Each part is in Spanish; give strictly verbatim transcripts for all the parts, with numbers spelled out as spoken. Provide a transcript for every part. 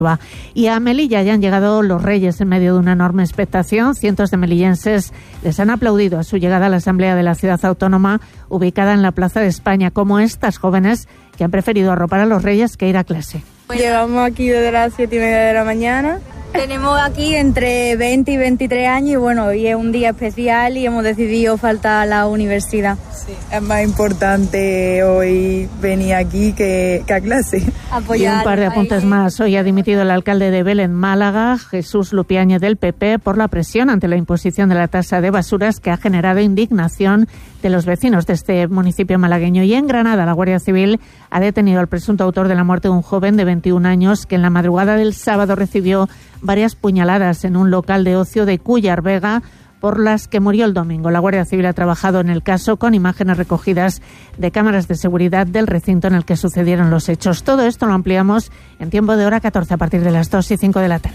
Y a Melilla ya han llegado los Reyes en medio de una enorme expectación. Cientos de melillenses les han aplaudido a su llegada a la Asamblea de la Ciudad Autónoma, ubicada en la Plaza de España, como estas jóvenes que han preferido arropar a los Reyes que ir a clase. Llegamos aquí desde las siete y media de la mañana. Tenemos aquí entre veinte y veintitrés años y bueno, hoy es un día especial y hemos decidido faltar a la universidad. Sí, es más importante hoy venir aquí que, que a clase. Apoyar, y un par de apuntes más. Hoy ha dimitido el alcalde de Belén, Málaga, Jesús Lupiáñez, del P P, por la presión ante la imposición de la tasa de basuras que ha generado indignación de los vecinos de este municipio malagueño. Y en Granada, la Guardia Civil ha detenido al presunto autor de la muerte de un joven de veintiún años que en la madrugada del sábado recibió varias puñaladas en un local de ocio de Cúllar Vega, por las que murió el domingo. La Guardia Civil ha trabajado en el caso con imágenes recogidas de cámaras de seguridad del recinto en el que sucedieron los hechos. Todo esto lo ampliamos en tiempo de hora catorce a partir de las dos y cinco de la tarde.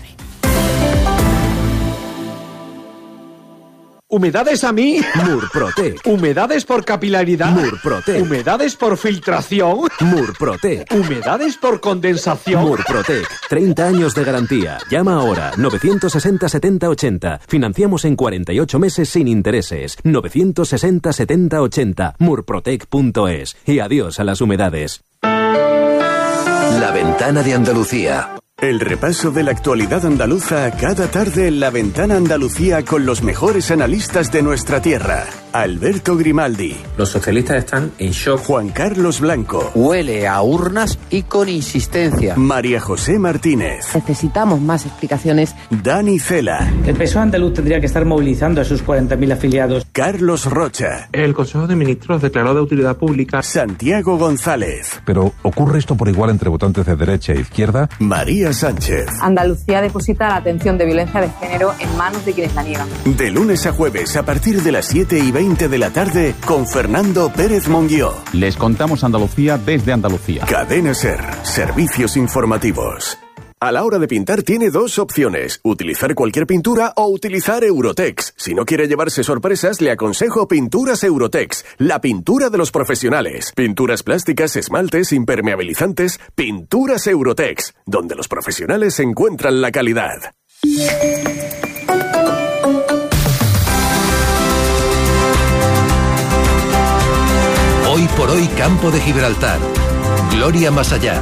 ¿Humedades a mí? Murprotec. ¿Humedades por capilaridad? Murprotec. ¿Humedades por filtración? Murprotec. ¿Humedades por condensación? Murprotec. treinta años de garantía. Llama ahora. novecientos sesenta setenta ochenta. Financiamos en cuarenta y ocho meses sin intereses. novecientos sesenta setenta ochenta. murprotec punto es. Y adiós a las humedades. La Ventana de Andalucía. El repaso de la actualidad andaluza cada tarde en La Ventana Andalucía con los mejores analistas de nuestra tierra. Alberto Grimaldi. Los socialistas están en shock. Juan Carlos Blanco. Huele a urnas y con insistencia. María José Martínez. Necesitamos más explicaciones. Dani Cela. El P S O E andaluz tendría que estar movilizando a sus cuarenta mil afiliados. Carlos Rocha. El Consejo de Ministros declaró de utilidad pública. Santiago González. Pero ¿ocurre esto por igual entre votantes de derecha e izquierda? María Sánchez. Andalucía deposita la atención de violencia de género en manos de quienes la niegan. De lunes a jueves a partir de las siete y veinte de la tarde con Fernando Pérez Monguió. Les contamos Andalucía desde Andalucía. Cadena SER. Servicios informativos. A la hora de pintar tiene dos opciones, utilizar cualquier pintura o utilizar Eurotex. Si no quiere llevarse sorpresas, le aconsejo Pinturas Eurotex, la pintura de los profesionales. Pinturas plásticas, esmaltes, impermeabilizantes, Pinturas Eurotex, donde los profesionales encuentran la calidad. Hoy por hoy, Campo de Gibraltar. Gloria más allá.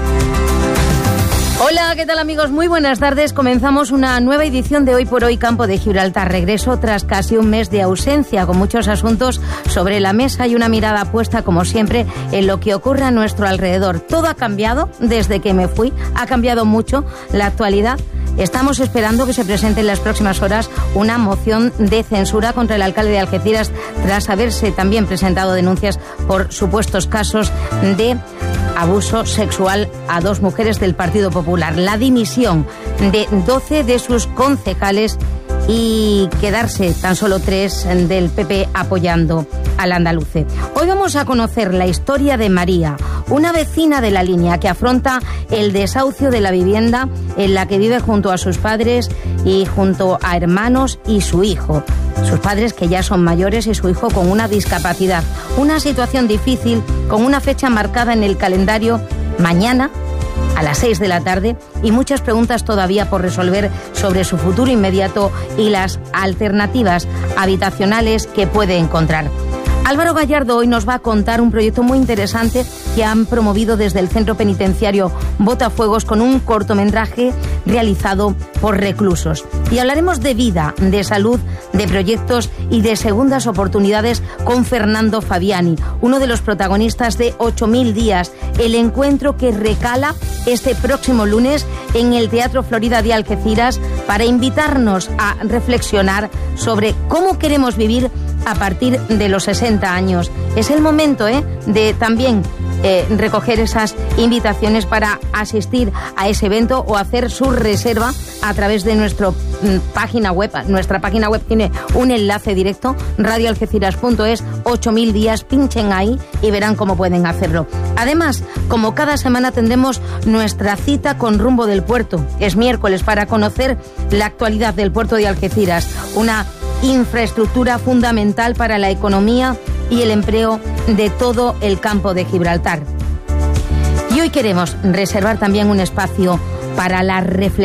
Hola, ¿qué tal amigos? Muy buenas tardes. Comenzamos una nueva edición de Hoy por Hoy Campo de Gibraltar. Regreso tras casi un mes de ausencia, con muchos asuntos sobre la mesa y una mirada puesta, como siempre, en lo que ocurre a nuestro alrededor. Todo ha cambiado desde que me fui, ha cambiado mucho la actualidad. Estamos esperando que se presente en las próximas horas una moción de censura contra el alcalde de Algeciras, tras haberse también presentado denuncias por supuestos casos de abuso sexual a dos mujeres del Partido Popular. La dimisión de doce de sus concejales y quedarse tan solo tres del P P apoyando al andaluce. Hoy vamos a conocer la historia de María, una vecina de la línea que afronta el desahucio de la vivienda en la que vive junto a sus padres y junto a hermanos y su hijo. Sus padres, que ya son mayores, y su hijo con una discapacidad. Una situación difícil, con una fecha marcada en el calendario mañana a las seis de la tarde y muchas preguntas todavía por resolver sobre su futuro inmediato y las alternativas habitacionales que puede encontrar. Álvaro Gallardo hoy nos va a contar un proyecto muy interesante que han promovido desde el Centro Penitenciario Botafuegos con un cortometraje realizado por reclusos. Y hablaremos de vida, de salud, de proyectos y de segundas oportunidades con Fernando Fabiani, uno de los protagonistas de ocho mil días, el encuentro que recala este próximo lunes en el Teatro Florida de Algeciras para invitarnos a reflexionar sobre cómo queremos vivir a partir de los sesenta años. Es el momento ¿eh? de también eh, recoger esas invitaciones para asistir a ese evento o hacer su reserva a través de nuestra mm, página web. Nuestra página web tiene un enlace directo, radio algeciras punto es, ocho mil días, pinchen ahí y verán cómo pueden hacerlo. Además, como cada semana tendremos nuestra cita con Rumbo del Puerto. Es miércoles para conocer la actualidad del puerto de Algeciras, una infraestructura fundamental para la economía y el empleo de todo el campo de Gibraltar. Y hoy queremos reservar también un espacio para la reflexión